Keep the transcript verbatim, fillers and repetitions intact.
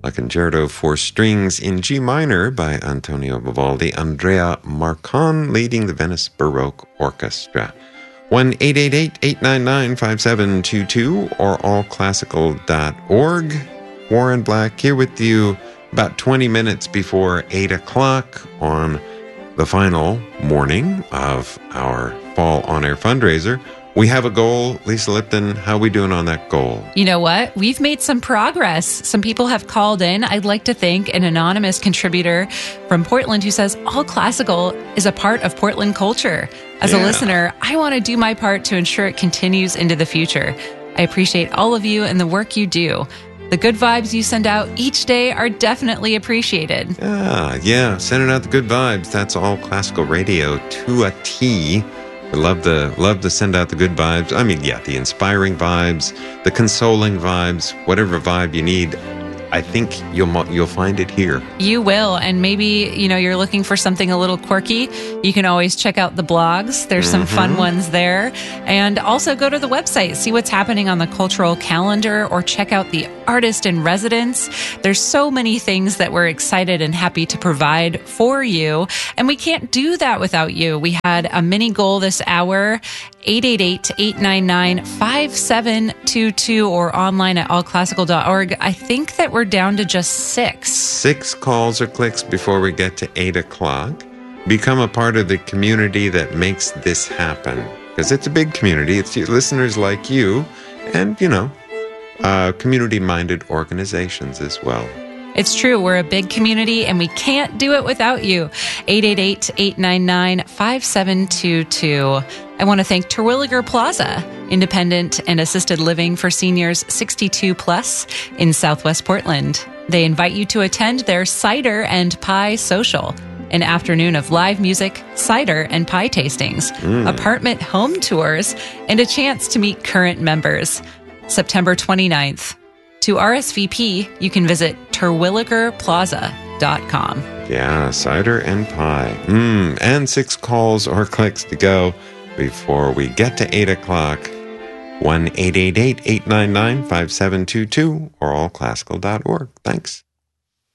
La Concerto for Strings in G minor by Antonio Vivaldi, Andrea Marcon leading the Venice Baroque Orchestra. one eight eight eight, eight nine nine, five seven two two or all classical dot org. Warren Black here with you about twenty minutes before eight o'clock on the final morning of our Fall On Air fundraiser. We have a goal. Lisa Lipton, how are we doing on that goal? You know what? We've made some progress. Some people have called in. I'd like to thank an anonymous contributor from Portland who says all classical is a part of Portland culture. As Yeah. a listener, I want to do my part to ensure it continues into the future. I appreciate all of you and the work you do. The good vibes you send out each day are definitely appreciated. Ah, yeah, sending out the good vibes. That's all classical radio to a T. We love to, love to send out the good vibes. I mean, yeah, the inspiring vibes, the consoling vibes, whatever vibe you need. I think you'll you'll find it here. You will, and maybe, you know, you're looking for something a little quirky. You can always check out the blogs. There's some Mm-hmm. fun ones there. And also go to the website, see what's happening on the cultural calendar, or check out the artist in residence. There's so many things that we're excited and happy to provide for you. And we can't do that without you. We had a mini goal this hour, eight eight eight, eight nine nine, five seven two two or online at all classical dot org. I think that we're down to just six. Six calls or clicks before we get to eight o'clock. Become a part of the community that makes this happen. Because it's a big community. It's listeners like you and, you know, uh, community-minded organizations as well. It's true. We're a big community and we can't do it without you. eight eight eight, eight nine nine, five seven two two. I want to thank Terwilliger Plaza, independent and assisted living for seniors sixty-two plus in Southwest Portland. They invite you to attend their cider and pie social, an afternoon of live music, cider and pie tastings, apartment home tours, and a chance to meet current members. September twenty-ninth. To R S V P, you can visit terwilliger plaza dot com. Yeah, cider and pie. Mm, and six calls or clicks to go before we get to eight o'clock. one eight eight eight, eight nine nine, five seven two two or all classical dot org. Thanks.